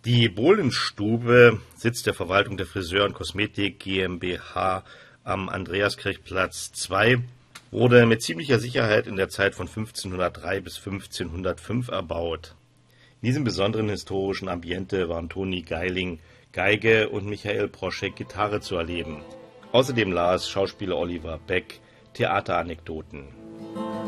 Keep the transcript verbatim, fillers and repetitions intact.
Die Bohlenstube, Sitz der Verwaltung der Friseur und Kosmetik GmbH am Andreaskirchplatz zwei, wurde mit ziemlicher Sicherheit in der Zeit von fünfzehnhundertdrei bis fünfzehnhundertfünf erbaut. In diesem besonderen historischen Ambiente waren Toni Geiling Geige und Michael Proschek Gitarre zu erleben. Außerdem las Schauspieler Oliver Beck Theateranekdoten.